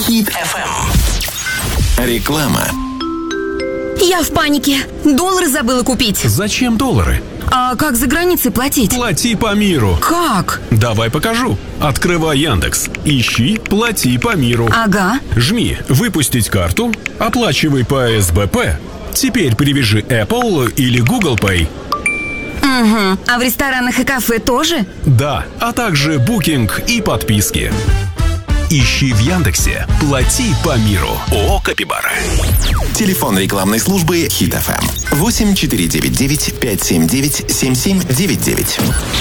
Хит FM. Реклама. Я в панике. Доллары забыла купить. Зачем доллары? А как за границей платить? Плати по миру. Как? Давай покажу. Открывай Яндекс. Ищи «Плати по миру». Ага. Жми «Выпустить карту». Оплачивай по СБП. Теперь привяжи Apple или Google Pay. Угу. А в ресторанах и кафе тоже? Да, а также букинг и подписки. Ищи в Яндексе «Плати по миру». ООО «Капибара». Телефон рекламной службы Хит FM 8499 579 7799.